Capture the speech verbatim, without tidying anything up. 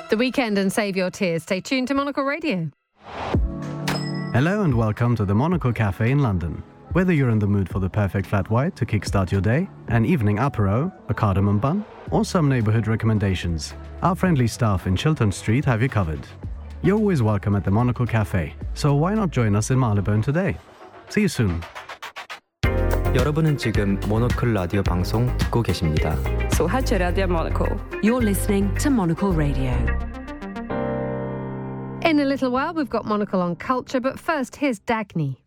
The Weekend and Save Your Tears. Stay tuned to Monocle Radio. Hello and welcome to the Monocle Cafe in London. Whether you're in the mood for the perfect flat white to kickstart your day, an evening apéro, a cardamom bun, or some neighborhood recommendations, our friendly staff in Chiltern Street have you covered. You're always welcome at the Monocle Cafe, so why not join us in Marylebone today? See you soon. 여러분은 지금 모노클 라디오 방송 듣고 계십니다. Słuchacie Radia Monocle. You're listening to Monocle Radio. In a little while, we've got Monocle on culture, but first, here's Dagny.